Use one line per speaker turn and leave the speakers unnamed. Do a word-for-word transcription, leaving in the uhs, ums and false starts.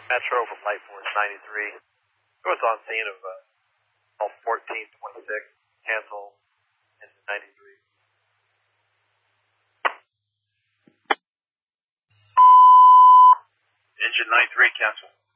Metro from Light Force ninety-three. What's on scene of uh, fourteen twenty-six, cancel into ninety-three.
Engine ninety-three, cancel.